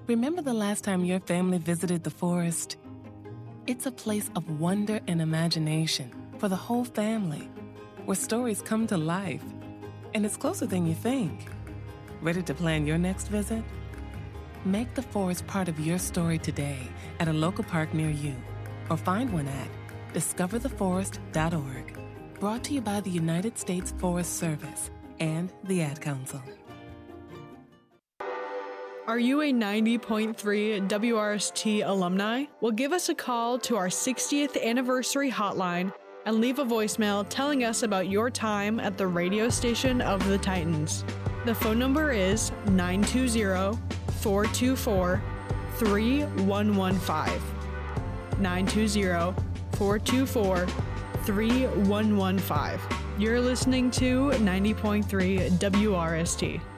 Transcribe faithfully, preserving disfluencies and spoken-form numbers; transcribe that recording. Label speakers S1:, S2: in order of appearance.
S1: Remember the last time your family visited the forest? It's a place of wonder and imagination for the whole family, where stories come to life. And it's closer than you think. Ready to plan your next visit? Make the forest part of your story today at a local park near you, or find one at discover the forest dot org. Brought to you by the United States Forest Service and the Ad Council.
S2: Are you a ninety point three W R S T alumni? Well, give us a call to our sixtieth anniversary hotline and leave a voicemail telling us about your time at the radio station of the Titans. The phone number is nine two zero, four two four, three one one five. nine two zero, four two four, three one one five. You're listening to ninety point three W R S T.